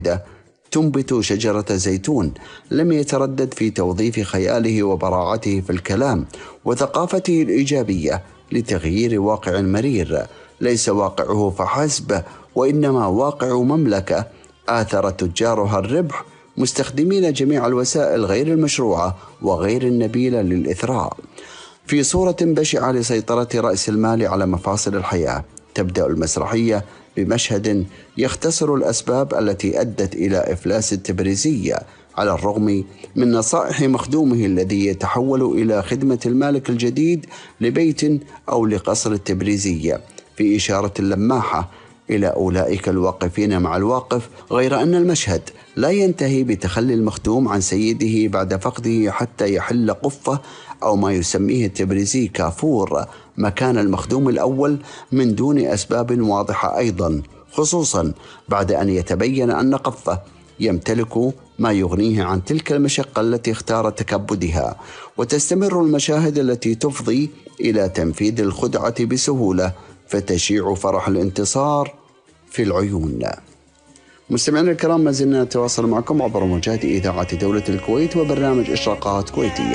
تنبت شجرة زيتون. لم يتردد في توظيف خياله وبراعته في الكلام وثقافته الإيجابية لتغيير واقع مرير، ليس واقعه فحسب، وإنما واقع مملكة آثر تجارها الربح مستخدمين جميع الوسائل غير المشروعة وغير النبيلة للإثراء، في صورة بشعة لسيطرة رأس المال على مفاصل الحياة. تبدأ المسرحية بمشهد يختصر الأسباب التي أدت إلى إفلاس التبريزية على الرغم من نصائح مخدومه الذي يتحول إلى خدمة المالك الجديد لبيت أو لقصر التبريزية، في إشارة لماحة إلى أولئك الواقفين مع الواقف. غير أن المشهد لا ينتهي بتخلي المخدوم عن سيده بعد فقده حتى يحل قفة أو ما يسميه التبريزي كافور مكان المخدوم الأول من دون أسباب واضحة أيضا، خصوصا بعد أن يتبين أن قفة يمتلك ما يغنيه عن تلك المشقة التي اختار تكبدها. وتستمر المشاهد التي تفضي إلى تنفيذ الخدعة بسهولة، فتشيع فرح الانتصار في العيون. مستمعينا الكرام، ما زلنا نتواصل معكم عبر موجات إذاعة دولة الكويت وبرنامج إشراقات كويتية.